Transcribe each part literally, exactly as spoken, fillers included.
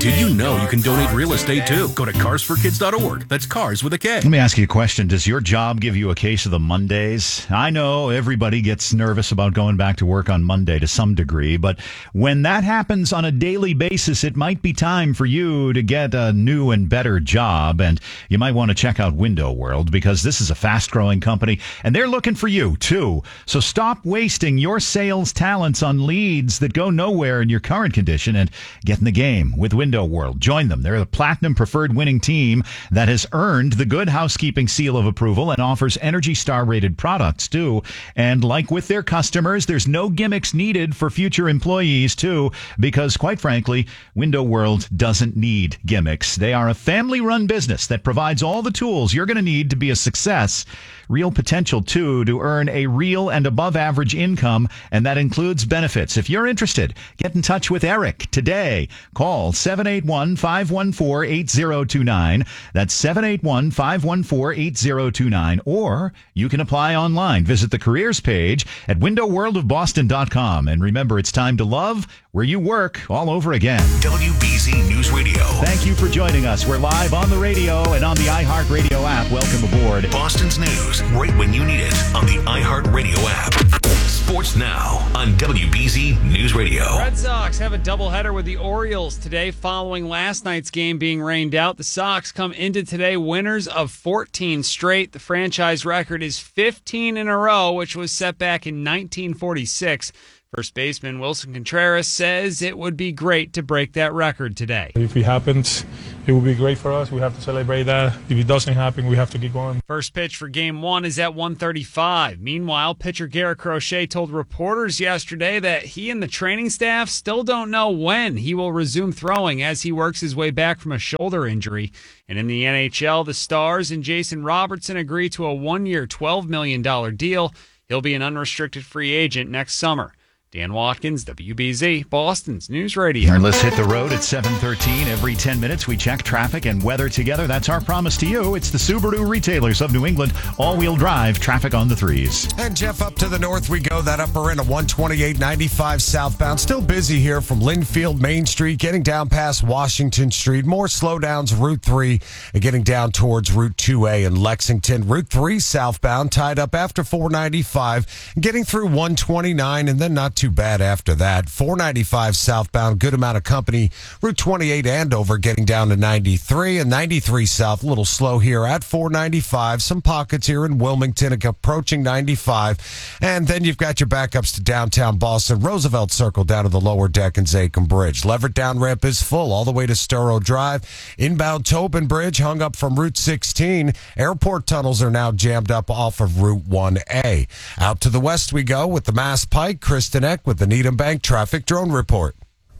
Did you know you can donate real estate too? Go to cars for kids dot org. That's cars with a K. Let me ask you a question. Does your job give you a case of the Mondays? I know everybody gets nervous about going back to work on Monday to some degree, but when that happens on a daily basis, it might be time for you to get a new and better job, and you might want to check out Window World because this is a fast-growing company, and they're looking for you, too. So stop wasting your sales talents on leads that go nowhere in your current condition and get in the game with Window World. Join them. They're the platinum preferred winning team that has earned the Good Housekeeping seal of approval and offers Energy Star rated products too. And like with their customers, there's no gimmicks needed for future employees too, because quite frankly, Window World doesn't need gimmicks. They are a family run business that provides all the tools you're going to need to be a success. Real potential too to earn a real and above average income, and that includes benefits. If you're interested, get in touch with Eric today. Call seven eight one, five one four, eight zero two nine. That's seven eight one, five one four, eight zero two nine. Or you can apply online. Visit the careers page at window world of boston dot com. And remember, it's time to love where you work all over again. W B Z News Radio. Thank you for joining us. We're live on the radio and on the iHeartRadio app. Welcome aboard. Boston's news right when you need it on the iHeartRadio app. Sports now on W B Z News Radio. Red Sox have a doubleheader with the Orioles today following last night's game being rained out. The Sox come into today winners of fourteen straight. The franchise record is fifteen in a row, which was set back in nineteen forty-six. First baseman Wilson Contreras says it would be great to break that record today. If it happens, it will be great for us. We have to celebrate that. If it doesn't happen, we have to keep going. First pitch for game one is at one thirty-five. Meanwhile, pitcher Garrett Crochet told reporters yesterday that he and the training staff still don't know when he will resume throwing as he works his way back from a shoulder injury. And in the N H L, the Stars and Jason Robertson agree to a one-year, twelve million dollars deal. He'll be an unrestricted free agent next summer. Dan Watkins, W B Z, Boston's News Radio. All right, let's hit the road at seven thirteen. Every ten minutes, we check traffic and weather together. That's our promise to you. It's the Subaru retailers of New England. All-wheel drive, traffic on the threes. And, Jeff, up to the north we go. That upper end of one twenty-eight ninety-five southbound. Still busy here from Linfield, Main Street, getting down past Washington Street. More slowdowns, Route three, and getting down towards Route two A in Lexington. Route three southbound, tied up after four ninety-five, getting through one twenty-nine, and then not too bad after that. four ninety-five southbound, good amount of company. Route twenty-eight Andover getting down to ninety-three, and ninety-three south, a little slow here at four ninety-five. Some pockets here in Wilmington approaching ninety-five. And then you've got your backups to downtown Boston, Roosevelt Circle down to the lower deck and Zachem Bridge. Leverett down ramp is full all the way to Sturrow Drive. Inbound Tobin Bridge hung up from Route sixteen. Airport tunnels are now jammed up off of Route one A. Out to the west we go with the Mass Pike. Kristen Eck with the Needham Bank Traffic Drone Report.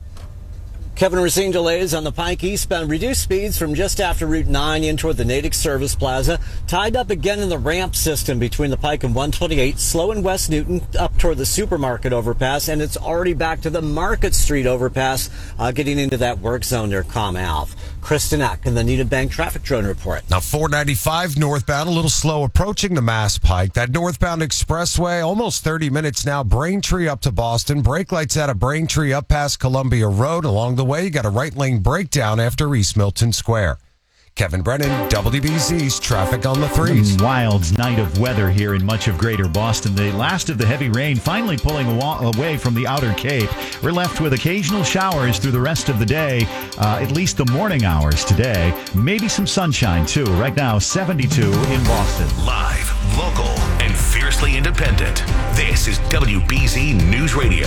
Kevin, we're seeing delays on the Pike eastbound. Reduced speeds from just after Route nine in toward the Natick Service Plaza. Tied up again in the ramp system between the Pike and one twenty-eight. Slow in West Newton up toward the Supermarket overpass. And it's already back to the Market Street overpass, uh, getting into that work zone near Com Ave. Kristen Eck in the Needham Bank Traffic Drone Report. Now four ninety-five northbound, a little slow approaching the Mass Pike. That northbound expressway, almost thirty minutes now. Braintree up to Boston. Brake lights out of Braintree up past Columbia Road. Along the way, you got a right lane breakdown after East Milton Square. Kevin Brennan, W B Z's Traffic on the Threes. Wild night of weather here in much of greater Boston. The last of the heavy rain finally pulling away from the outer Cape. We're left with occasional showers through the rest of the day, uh, at least the morning hours today. Maybe some sunshine, too. Right now, seventy-two in Boston. Live, local, and fiercely independent. This is W B Z News Radio.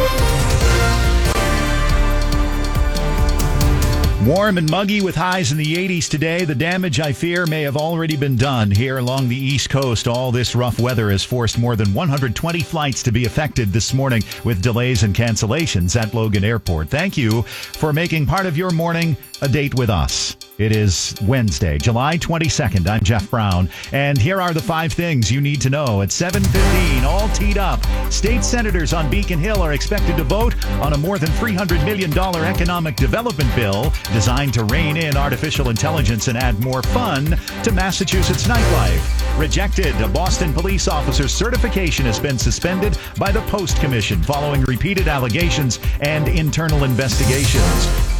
Warm and muggy with highs in the eighties today. The damage, I fear, may have already been done here along the East Coast. All this rough weather has forced more than one hundred twenty flights to be affected this morning with delays and cancellations at Logan Airport. Thank you for making part of your morning a date with us. It is Wednesday, July twenty-second. I'm Jeff Brown, and here are the five things you need to know at seven fifteen, all teed up. State senators on Beacon Hill are expected to vote on a more than three hundred million dollars economic development bill designed to rein in artificial intelligence and add more fun to Massachusetts nightlife. Rejected. A Boston police officer's certification has been suspended by the Post Commission following repeated allegations and internal investigations.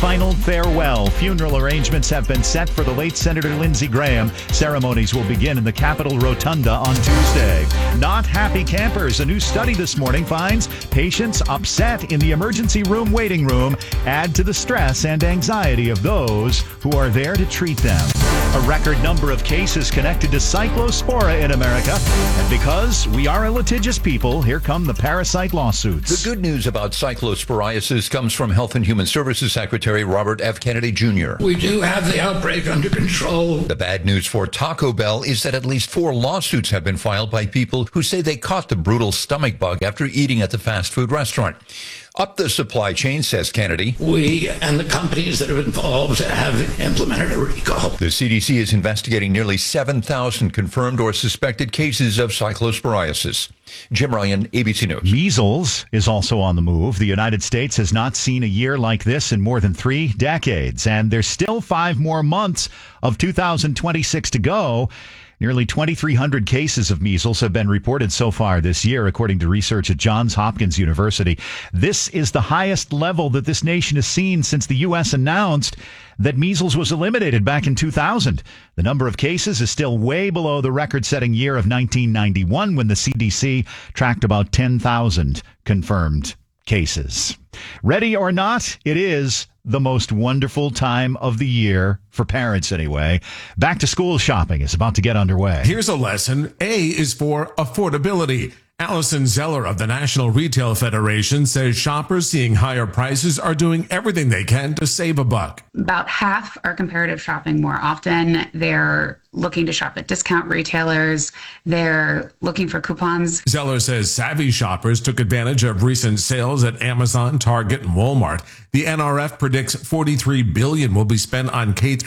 final farewell. Funeral arrangements have been set for the late Senator Lindsey Graham. Ceremonies will begin in the Capitol Rotunda on Tuesday. Not happy campers. A new study this morning finds patients upset in the emergency room waiting room add to the stress and anxiety of those who are there to treat them. A record number of cases connected to Cyclospora in America. And because we are a litigious people, here come the parasite lawsuits. The good news about cyclosporiasis comes from Health and Human Services Secretary Robert F. Kennedy Junior We do have the outbreak under control. The bad news for Taco Bell is that at least four lawsuits have been filed by people who say they caught the brutal stomach bug after eating at the fast food restaurant. Up the supply chain, says Kennedy. We and the companies that are involved have implemented a recall. The C D C is investigating nearly seven thousand confirmed or suspected cases of cyclosporiasis. Jim Ryan, A B C News. Measles is also on the move. The United States has not seen a year like this in more than three decades, and there's still five more months of two thousand twenty-six to go. Nearly twenty-three hundred cases of measles have been reported so far this year, according to research at Johns Hopkins University. This is the highest level that this nation has seen since the U S announced that measles was eliminated back in two thousand. The number of cases is still way below the record-setting year of nineteen ninety-one, when the C D C tracked about ten thousand confirmed cases. Ready or not, it is the most wonderful time of the year, for parents anyway. Back to school shopping is about to get underway. Here's a lesson. A is for affordability. Allison Zeller of the National Retail Federation says shoppers seeing higher prices are doing everything they can to save a buck. About half are comparative shopping more often. They're looking to shop at discount retailers. They're looking for coupons. Zeller says savvy shoppers took advantage of recent sales at Amazon, Target, and Walmart. The N R F predicts forty-three billion dollars will be spent on K through